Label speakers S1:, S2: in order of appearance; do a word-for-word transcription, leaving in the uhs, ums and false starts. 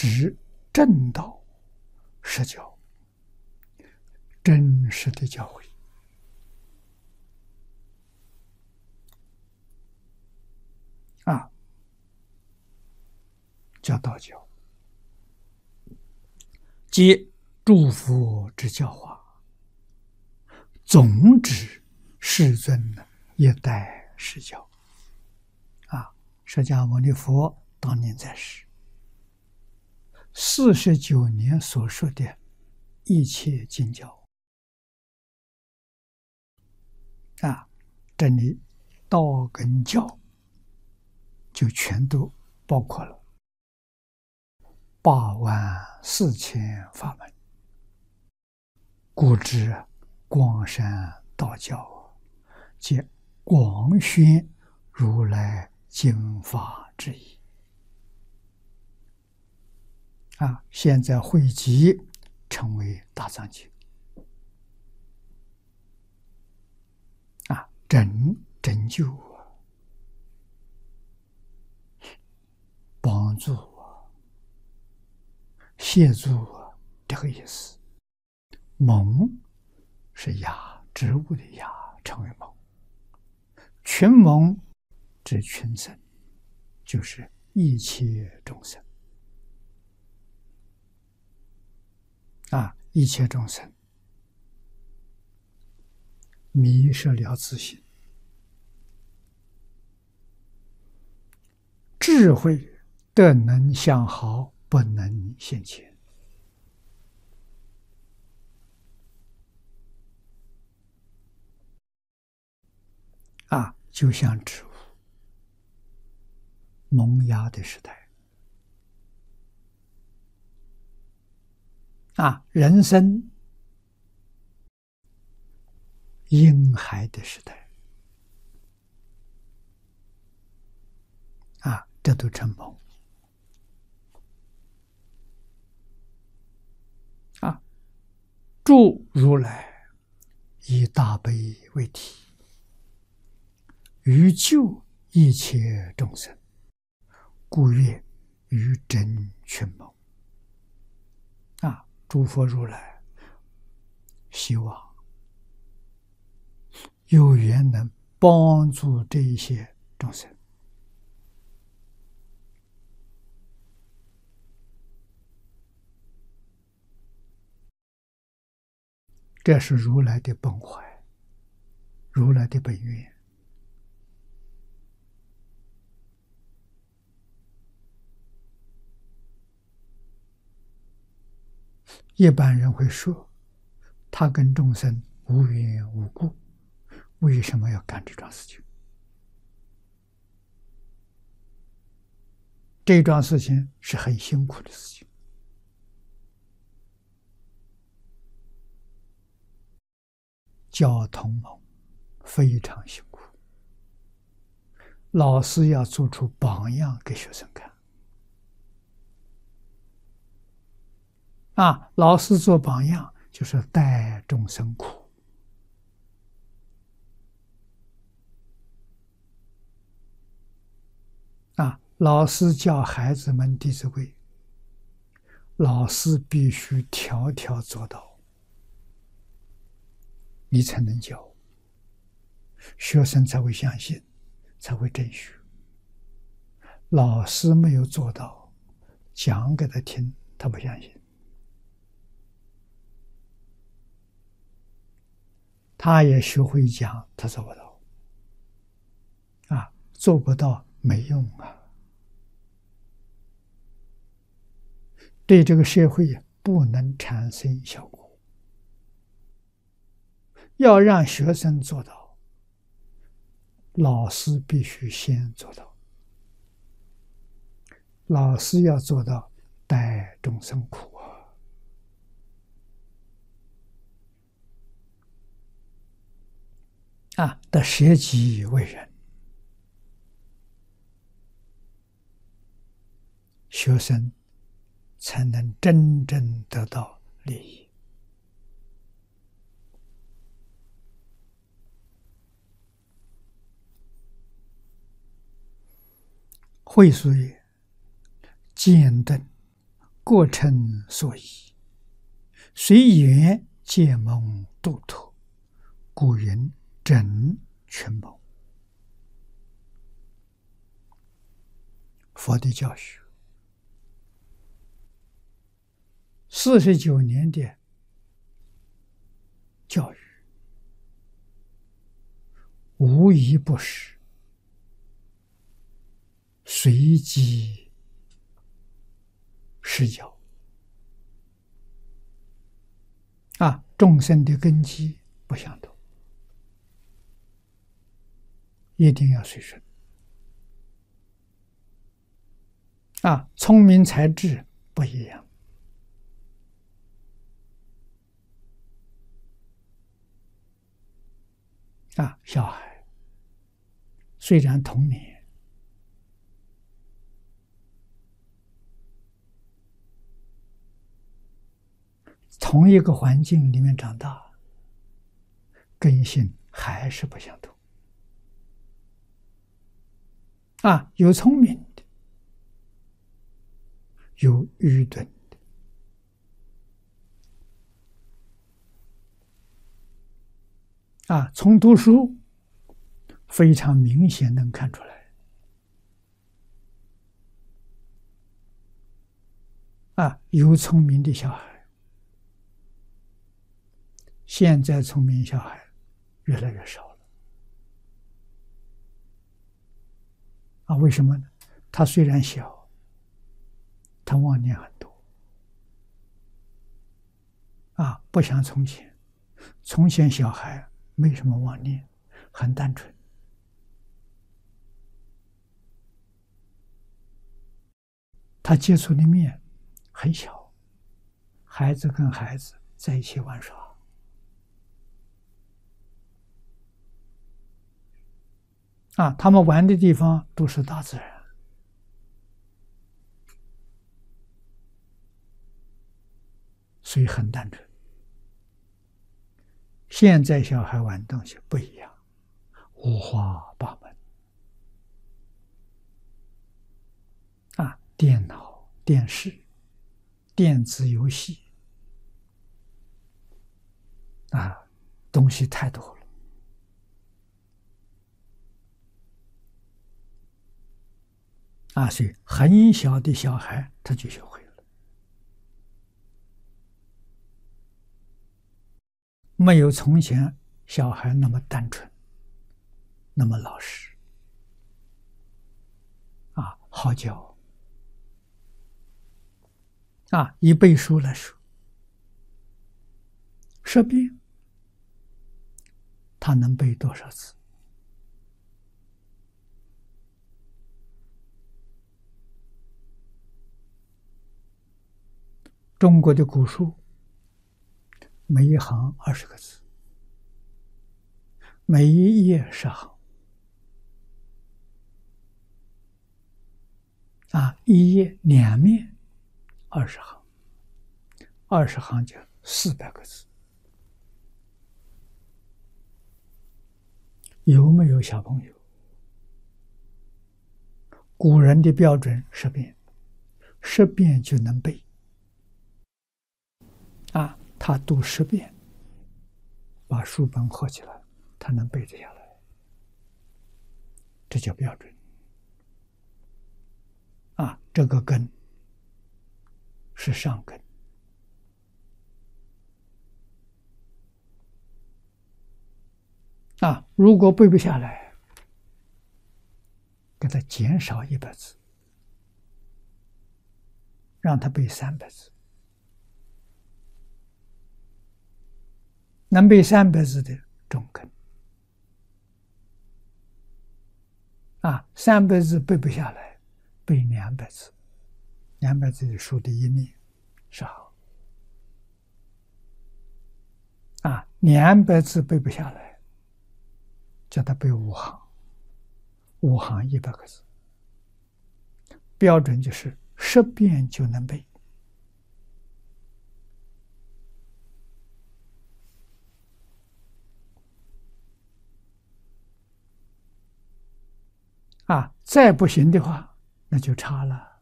S1: 指正道实教，真实的教诲啊，叫道教，皆诸佛之教化，总指世尊一代实教啊。释迦牟尼佛当年在世，四十九年所说的一切经教啊，这里道跟教就全都包括了八万四千法门，故知光山道教皆广宣如来经法之意啊！现在汇集成为大藏经啊，拯拯救啊，帮助啊，协助啊，这个意思。蒙是雅，植物的雅，称为蒙。群蒙指群生，就是一切众生啊，一切众生迷失了自性，智慧得能相好，不能现前啊，就像植物萌芽的时代啊，人生婴孩的时代啊，这都成蒙啊。诸如来以大悲为体，于救一切众生，故曰于真群蒙啊。诸佛如来希望有缘能帮助这一些众生这是如来的本怀，如来的本愿。一般人会说，他跟众生无缘无故，为什么要干这桩事情？这桩事情是很辛苦的事情。教同盟非常辛苦，老师要做出榜样给学生看啊！老师做榜样就是带众生苦啊！老师教孩子们《弟子规》，老师必须条条做到，你才能教，学生才会相信，才会真学。老师没有做到，讲给他听，他不相信。他也学会讲，他做不到啊，做不到没用啊，对这个社会不能产生效果。要让学生做到，老师必须先做到。老师要做到带众生苦啊！啊，得舍己为人，学生才能真正得到利益。会所也，见灯过称所以，随缘借蒙度脱，故云整群谋。佛的教学，四十九年的教育，无一不是随机施教啊，众生的根基不相同，一定要随顺啊，聪明才智不一样啊，小孩虽然童年，同一个环境里面长大，根性还是不相同啊，有聪明的，有愚钝的啊，从读书非常明显能看出来啊，有聪明的小孩，现在聪明小孩越来越少了啊，为什么呢？他虽然小，他妄念很多啊，不像从前，从前小孩没什么妄念，很单纯。他接触的面很小，孩子跟孩子在一起玩耍啊，他们玩的地方都是大自然，所以很单纯。现在小孩玩东西不一样，五花八门啊，电脑、电视、电子游戏啊，东西太多了啊，所以很小的小孩他就学会了，没有从前小孩那么单纯，那么老实啊，好教啊。以背书来说，十遍他能背多少字？中国的古书，每一行二十个字，每一页十行啊，一页两面二十行，二十行就四百个字。有没有小朋友？古人的标准十遍，十遍就能背啊，他读十遍，把书本合起来，他能背得下来，这叫标准啊。这个根是上根啊，如果背不下来，给他减少一百字，让他背三百字。能背三百字的中根啊，三百字背不下来，背两百字，两百字的书的一面是好啊，两百字背不下来，叫他背五行，五行一百个字，标准就是十遍就能背啊，再不行的话，那就差了。